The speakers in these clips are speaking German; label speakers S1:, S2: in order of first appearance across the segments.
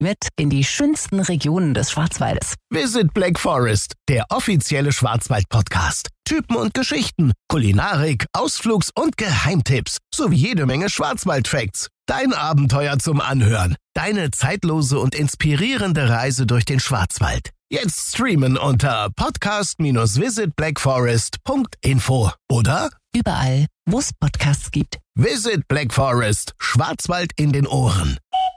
S1: mit in die schönsten Regionen des Schwarzwaldes.
S2: Visit Black Forest, der offizielle Schwarzwald-Podcast. Typen und Geschichten, Kulinarik, Ausflugs- und Geheimtipps sowie jede Menge Schwarzwald-Facts. Dein Abenteuer zum Anhören. Deine zeitlose und inspirierende Reise durch den Schwarzwald. Jetzt streamen unter podcast-visitblackforest.info oder
S1: Überall, wo es Podcasts gibt.
S2: Visit Black Forest, Schwarzwald in den Ohren.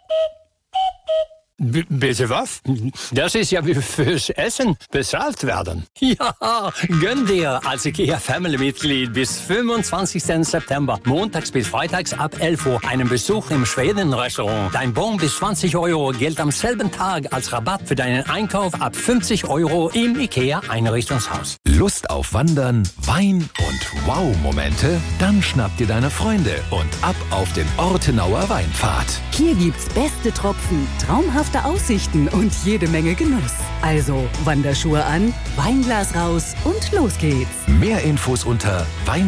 S3: Bitte was? Das ist ja wie fürs Essen bezahlt werden. Ja, gönn dir als IKEA-Family-Mitglied bis 25. September, montags bis freitags ab 11 Uhr, einen Besuch im Schweden-Restaurant. Dein Bon bis 20 € gilt am selben Tag als Rabatt für deinen Einkauf ab 50 € im IKEA-Einrichtungshaus.
S4: Lust auf Wandern, Wein und Wow-Momente? Dann schnapp dir deine Freunde und ab auf den Ortenauer Weinpfad.
S5: Hier gibt's beste Tropfen, traumhafte Aussichten und jede Menge Genuss. Also Wanderschuhe an, Weinglas raus und los geht's.
S4: Mehr Infos unter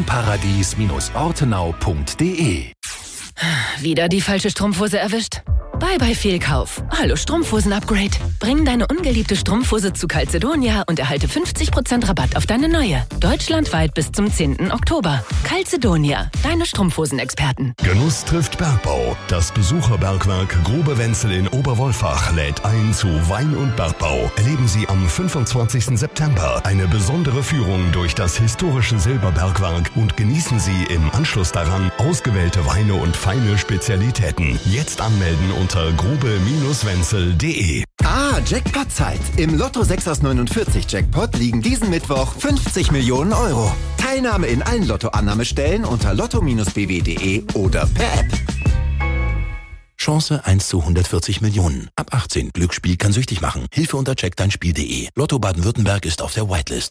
S4: weinparadies-ortenau.de.
S1: Wieder die falsche Strumpfhose erwischt? Bye bye Fehlkauf. Hallo Strumpfhosen-Upgrade. Bring deine ungeliebte Strumpfhose zu Calzedonia und erhalte 50% Rabatt auf deine neue. Deutschlandweit bis zum 10. Oktober. Calzedonia, deine Strumpfhosen-Experten.
S6: Genuss trifft Bergbau. Das Besucherbergwerk Grube Wenzel in Oberwolfach lädt ein zu Wein- und Bergbau. Erleben Sie am 25. September eine besondere Führung durch das historische Silberbergwerk und genießen Sie im Anschluss daran ausgewählte Weine und feine Spezialitäten. Jetzt anmelden unter grube-wenzel.de.
S7: Jackpot-Zeit. Im Lotto 6 aus 49 Jackpot liegen diesen Mittwoch 50 Millionen €. Teilnahme in allen Lottoannahmestellen unter lotto-bw.de oder per App.
S8: Chance 1 zu 140 Millionen. Ab 18. Glücksspiel kann süchtig machen. Hilfe unter checkdeinspiel.de. Lotto Baden-Württemberg ist auf der Whitelist.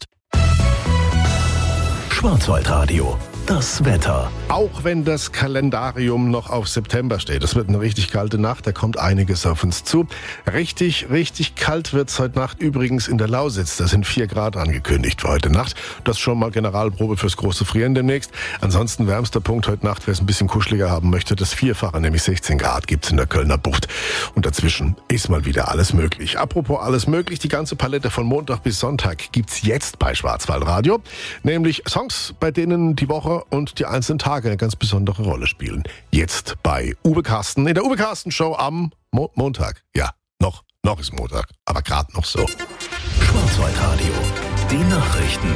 S6: Schwarzwaldradio. Das Wetter.
S9: Auch wenn das Kalendarium noch auf September steht, es wird eine richtig kalte Nacht, da kommt einiges auf uns zu. Richtig kalt wird es heute Nacht übrigens in der Lausitz. Da sind 4 Grad angekündigt für heute Nacht. Das ist schon mal Generalprobe fürs große Frieren demnächst. Ansonsten wärmster Punkt heute Nacht, wer es ein bisschen kuscheliger haben möchte, das Vierfache, nämlich 16 Grad gibt's in der Kölner Bucht. Und dazwischen ist mal wieder alles möglich. Apropos alles möglich, die ganze Palette von Montag bis Sonntag gibt's jetzt bei Schwarzwaldradio. Nämlich Songs, bei denen die Woche und die einzelnen Tage eine ganz besondere Rolle spielen. Jetzt bei Uwe Carsten in der Uwe Carsten Show am Montag. Ja, noch ist Montag, aber gerade noch so.
S6: Schwarzwaldradio. Die Nachrichten.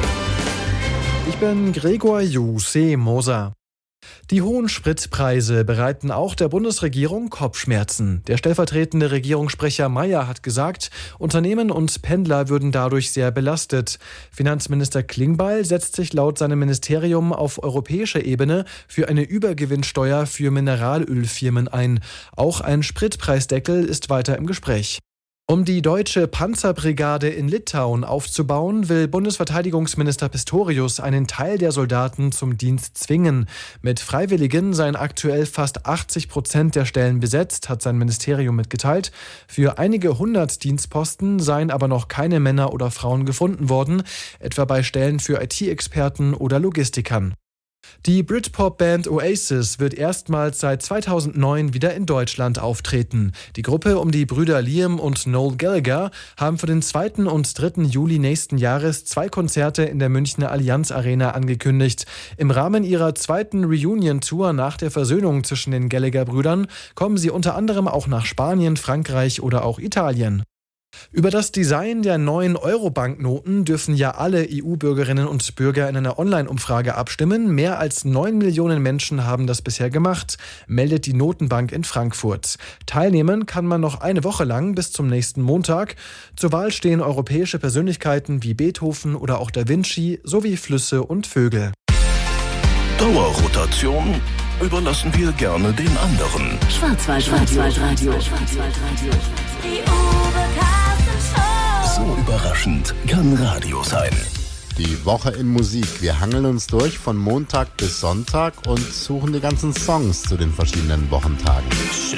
S10: Ich bin Gregor Moser. Die hohen Spritpreise bereiten auch der Bundesregierung Kopfschmerzen. Der stellvertretende Regierungssprecher Mayer hat gesagt, Unternehmen und Pendler würden dadurch sehr belastet. Finanzminister Klingbeil setzt sich laut seinem Ministerium auf europäischer Ebene für eine Übergewinnsteuer für Mineralölfirmen ein. Auch ein Spritpreisdeckel ist weiter im Gespräch. Um die deutsche Panzerbrigade in Litauen aufzubauen, will Bundesverteidigungsminister Pistorius einen Teil der Soldaten zum Dienst zwingen. Mit Freiwilligen seien aktuell fast 80% der Stellen besetzt, hat sein Ministerium mitgeteilt. Für einige 100 Dienstposten seien aber noch keine Männer oder Frauen gefunden worden, etwa bei Stellen für IT-Experten oder Logistikern. Die Britpop-Band Oasis wird erstmals seit 2009 wieder in Deutschland auftreten. Die Gruppe um die Brüder Liam und Noel Gallagher haben für den 2. und 3. Juli nächsten Jahres 2 Konzerte in der Münchner Allianz Arena angekündigt. Im Rahmen ihrer 2. Reunion-Tour nach der Versöhnung zwischen den Gallagher-Brüdern kommen sie unter anderem auch nach Spanien, Frankreich oder auch Italien. Über das Design der neuen Euro-Banknoten dürfen ja alle EU-Bürgerinnen und Bürger in einer Online-Umfrage abstimmen. Mehr als 9 Millionen Menschen haben das bisher gemacht, meldet die Notenbank in Frankfurt. Teilnehmen kann man noch eine Woche lang bis zum nächsten Montag. Zur Wahl stehen europäische Persönlichkeiten wie Beethoven oder auch Da Vinci sowie Flüsse und Vögel.
S6: Dauerrotation überlassen wir gerne den anderen.
S5: Schwarzwaldradio.
S6: So überraschend kann Radio sein.
S11: Die Woche in Musik. Wir hangeln uns durch von Montag bis Sonntag und suchen die ganzen Songs zu den verschiedenen Wochentagen.
S6: Schön